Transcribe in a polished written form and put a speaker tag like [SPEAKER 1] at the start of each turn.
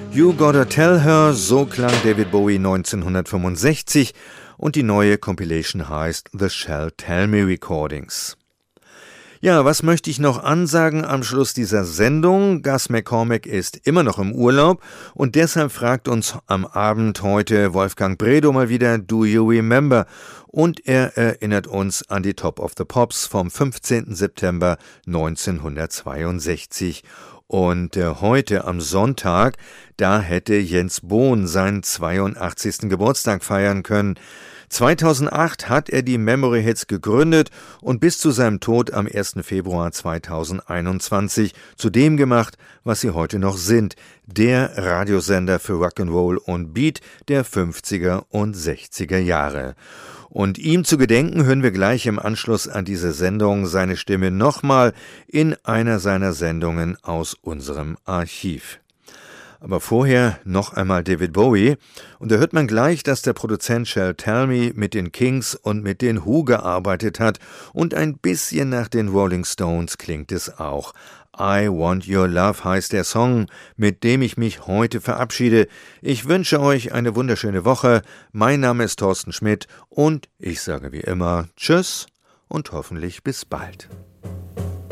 [SPEAKER 1] You Gotta Tell Her, so klang David Bowie 1965 und die neue Compilation heißt The Shall Tell Me Recordings. Ja, was möchte ich noch ansagen am Schluss dieser Sendung? Gus McCormack ist immer noch im Urlaub und deshalb fragt uns am Abend heute Wolfgang Bredow mal wieder Do You Remember? Und er erinnert uns an die Top of the Pops vom 15. September 1962. Und heute am Sonntag, da hätte Jens Bohn seinen 82. Geburtstag feiern können. 2008 hat er die Memory Hits gegründet und bis zu seinem Tod am 1. Februar 2021 zu dem gemacht, was sie heute noch sind, der Radiosender für Rock'n'Roll und Beat der 50er und 60er Jahre. Und ihm zu gedenken hören wir gleich im Anschluss an diese Sendung seine Stimme nochmal in einer seiner Sendungen aus unserem Archiv. Aber vorher noch einmal David Bowie. Und da hört man gleich, dass der Produzent Shall Tell Me mit den Kings und mit den Who gearbeitet hat. Und ein bisschen nach den Rolling Stones klingt es auch. I Want Your Love heißt der Song, mit dem ich mich heute verabschiede. Ich wünsche euch eine wunderschöne Woche. Mein Name ist Thorsten Schmidt und ich sage wie immer Tschüss und hoffentlich bis bald.